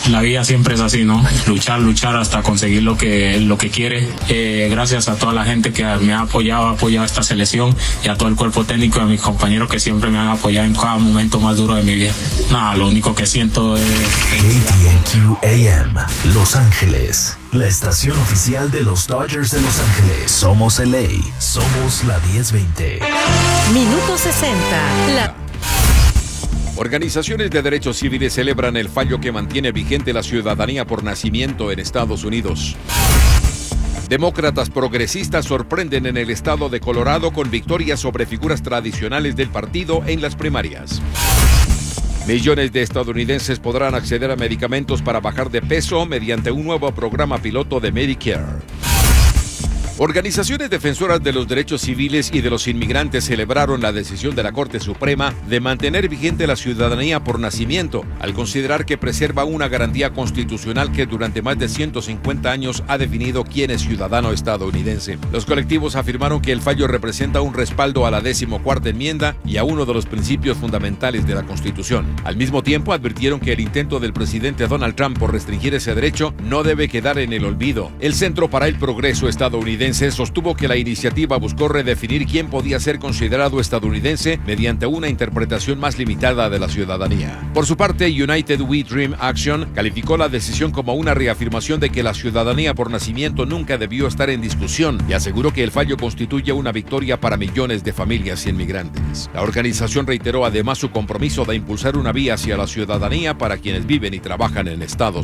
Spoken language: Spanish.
La vida siempre es así, ¿no? Luchar hasta conseguir lo que quiere. Gracias a toda la gente que me ha apoyado esta selección y a todo el cuerpo técnico y a mis compañeros que siempre me han apoyado en cada momento más duro de mi vida. Nada, lo único que siento es KTNQ AM, Los Ángeles, la estación oficial de los Dodgers de Los Ángeles. Somos LA, somos la 1020. Minuto 60. Organizaciones de derechos civiles celebran el fallo que mantiene vigente la ciudadanía por nacimiento en Estados Unidos. Demócratas progresistas sorprenden en el estado de Colorado con victorias sobre figuras tradicionales del partido en las primarias. Millones de estadounidenses podrán acceder a medicamentos para bajar de peso mediante un nuevo programa piloto de Medicare. Organizaciones defensoras de los derechos civiles y de los inmigrantes celebraron la decisión de la Corte Suprema de mantener vigente la ciudadanía por nacimiento, al considerar que preserva una garantía constitucional que durante más de 150 años ha definido quién es ciudadano estadounidense. Los colectivos afirmaron que el fallo representa un respaldo a la 14ª enmienda y a uno de los principios fundamentales de la Constitución. Al mismo tiempo, advirtieron que el intento del presidente Donald Trump por restringir ese derecho no debe quedar en el olvido. El Centro para el Progreso estadounidense sostuvo que la iniciativa buscó redefinir quién podía ser considerado estadounidense mediante una interpretación más limitada de la ciudadanía. Por su parte, United We Dream Action calificó la decisión como una reafirmación de que la ciudadanía por nacimiento nunca debió estar en discusión y aseguró que el fallo constituye una victoria para millones de familias inmigrantes. La organización reiteró además su compromiso de impulsar una vía hacia la ciudadanía para quienes viven y trabajan en Estados Unidos.